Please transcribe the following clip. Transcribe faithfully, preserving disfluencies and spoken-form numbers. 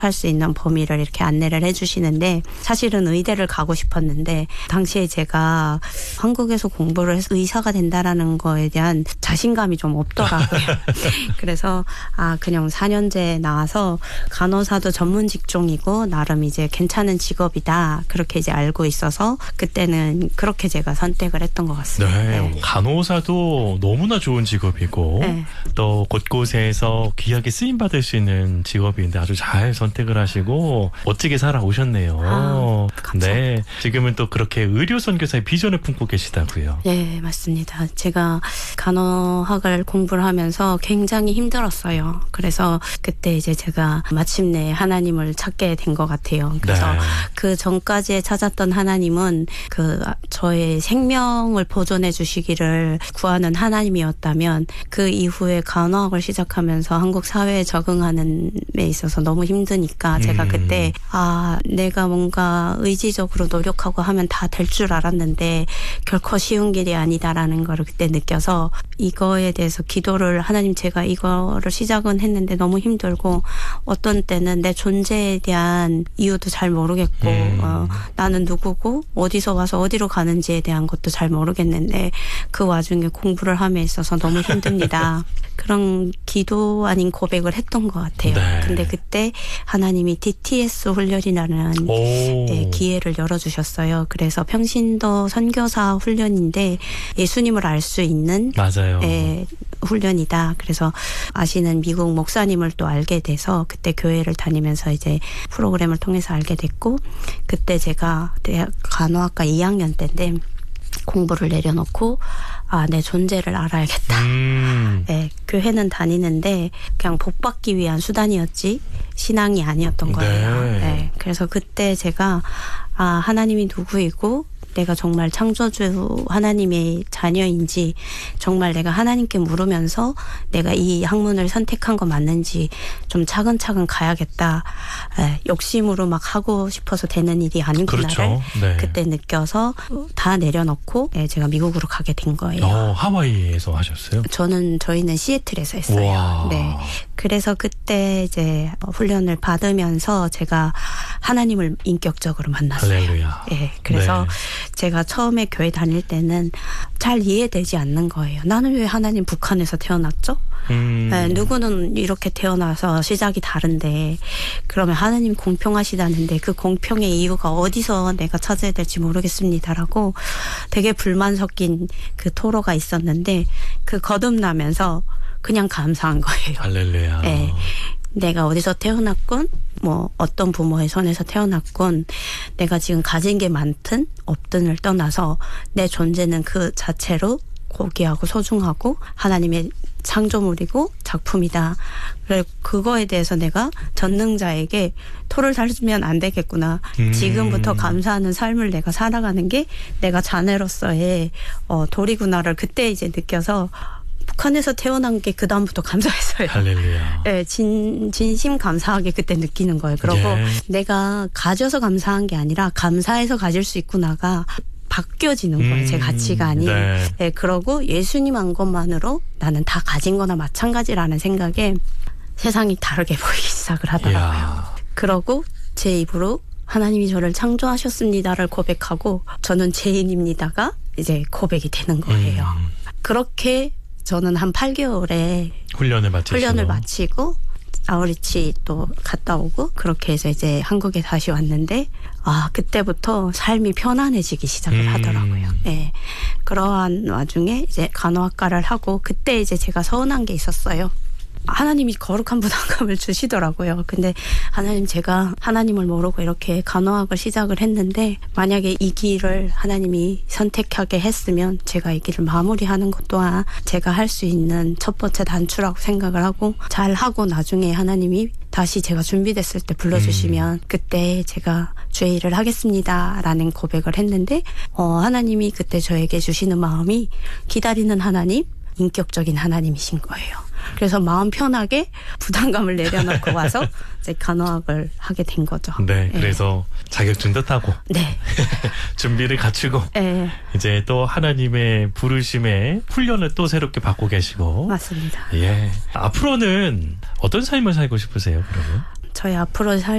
할 수 있는 범위를 이렇게 안내를 해주시는데 사실은 의대를 가고 싶었는데 당시에 제가 한국에서 공부를 해서 의사가 된다라는 거에 대한 자신감이 좀 없더라고요. 그래서 아 그냥 사 년제 나와서 간호사도 전문 직종이고 나름 이제 괜찮은 직업이다 그렇게 이제 알고 있어서 그때는 그렇게 제가 선택을 했던 것 같습니다. 네, 네. 간호사도 너무나 좋은 직업이고 네. 또 곳곳에서 귀하게 쓰임 받을 수 있는 직업인데 아주 잘 선택을 하시고 멋지게 살아오셨네요. 아, 감사합니다. 네, 지금은 또 그렇게 의료 선교사의 비전을 품고 계시다고요. 네, 맞습니다. 제가 간호학을 공부를 하면서 굉장히 힘들었어요. 그래서 그때 이제 제가 마침내 하나님을 찾게 된 것 같아요. 그래서 네. 그 전까지 찾았던 하나님은 그 저의 생명을 보존해 주시기를 구하는 하나님이었다면 그 이후에 간호학을 시작하면서 한국 사회에 적응하는 데 있어서 너무 힘드니까 제가 음. 그때 아 내가 뭔가 의지적으로 노력하고 하면 다 될 줄 알았는데 결코 쉬운 길이 아니다라는 걸 그때 느껴서 이거에 대해서 기도를 하나님 제가 이거를 시작은 했는데 너무 힘들고 어떤 때는 내 존재에 대한 이유도 잘 모르겠고 음. 어, 나는 누구고 어디서 와서 어디로 가는지에 대한 것도 잘 모르겠는데 그 와중에 공부를 함에 있어서 너무 힘듭니다. 그런 기도 아닌 고백을 했던 것 같아요. 네. 근데 그때 하나님이 디티에스 훈련이라는 네, 기회를 열어주셨어요. 그래서 평신도 선교사 훈련인데 예수님을 알 수 있는 맞아요. 네, 훈련이다. 그래서 아시는 미국 목사님을 또 알게 돼서 그때 교회를 다니면서 이제 프로그램을 통해서 알게 됐고 그때 제가 대학 간호학과 이 학년 때인데 공부를 내려놓고 아, 내 존재를 알아야겠다. 음. 네, 교회는 다니는데 그냥 복 받기 위한 수단이었지 신앙이 아니었던 거예요. 네. 네, 그래서 그때 제가 아, 하나님이 누구이고 내가 정말 창조주 하나님의 자녀인지 정말 내가 하나님께 물으면서 내가 이 학문을 선택한 거 맞는지 좀 차근차근 가야겠다. 에, 욕심으로 막 하고 싶어서 되는 일이 아니구나를 그렇죠. 네. 그때 느껴서 다 내려놓고 에, 제가 미국으로 가게 된 거예요. 어, 하와이에서 하셨어요? 저는 저희는 시애틀에서 했어요. 와. 네. 그래서 그때 이제 후련을 받으면서 제가 하나님을 인격적으로 만났어요. 할렐루야. 네. 그래서 네. 제가 처음에 교회 다닐 때는 잘 이해되지 않는 거예요. 나는 왜 하나님 북한에서 태어났죠? 음. 네, 누구는 이렇게 태어나서 시작이 다른데 그러면 하나님 공평하시다는데 그 공평의 이유가 어디서 내가 찾아야 될지 모르겠습니다라고 되게 불만 섞인 그 토로가 있었는데 그 거듭나면서 그냥 감사한 거예요. 할렐루야. 네. 내가 어디서 태어났건 뭐 어떤 부모의 손에서 태어났건 내가 지금 가진 게 많든 없든을 떠나서 내 존재는 그 자체로 고귀하고 소중하고 하나님의 창조물이고 작품이다. 그래 그거에 대해서 내가 전능자에게 토를 달면 안 되겠구나. 음. 지금부터 감사하는 삶을 내가 살아가는 게 내가 자네로서의 어, 도리구나를 그때 이제 느껴서 북한에서 태어난 게 그 다음부터 감사했어요. 할렐루야. 네, 진, 진심 감사하게 그때 느끼는 거예요. 그리고 예. 내가 가져서 감사한 게 아니라 감사해서 가질 수 있구나가 바뀌어지는 거예요. 음, 제 가치관이. 네. 네, 그러고 예수님 한 것만으로 나는 다 가진 거나 마찬가지라는 생각에 세상이 다르게 보이기 시작을 하더라고요. 이야. 그러고 제 입으로 하나님이 저를 창조하셨습니다를 고백하고 저는 죄인입니다가 이제 고백이 되는 거예요. 음. 그렇게 저는 한 팔 개월에 훈련을 마치시고. 훈련을 마치고 아우리치 또 갔다 오고 그렇게 해서 이제 한국에 다시 왔는데 아 그때부터 삶이 편안해지기 시작을 음. 하더라고요. 네, 그러한 와중에 이제 간호학과를 하고 그때 이제 제가 서운한 게 있었어요. 하나님이 거룩한 부담감을 주시더라고요. 근데 하나님 제가 하나님을 모르고 이렇게 간호학을 시작을 했는데 만약에 이 길을 하나님이 선택하게 했으면 제가 이 길을 마무리하는 것 또한 제가 할 수 있는 첫 번째 단추라고 생각을 하고 잘하고 나중에 하나님이 다시 제가 준비됐을 때 불러주시면 음. 그때 제가 주의 일을 하겠습니다라는 고백을 했는데 어, 하나님이 그때 저에게 주시는 마음이 기다리는 하나님, 인격적인 하나님이신 거예요. 그래서 마음 편하게 부담감을 내려놓고 와서 이제 간호학을 하게 된 거죠. 네, 그래서 네. 자격증도 따고 네. 준비를 갖추고 네. 이제 또 하나님의 부르심에 훈련을 또 새롭게 받고 계시고 맞습니다. 예, 앞으로는 어떤 삶을 살고 싶으세요, 그러면? 저희 앞으로 살